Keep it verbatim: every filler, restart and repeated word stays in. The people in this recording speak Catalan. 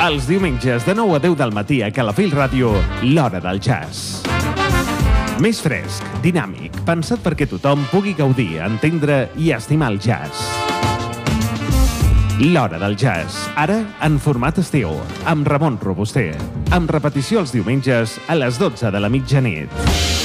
Els diumenges de nou a deu del matí a Calafell Ràdio, l'Hora del Jazz. Més fresc, dinàmic, pensat perquè tothom pugui gaudir, entendre i estimar el jazz. L'Hora del Jazz, ara en format estiu, amb Ramon Robuster, amb repetició els diumenges a les dotze de la mitjanit.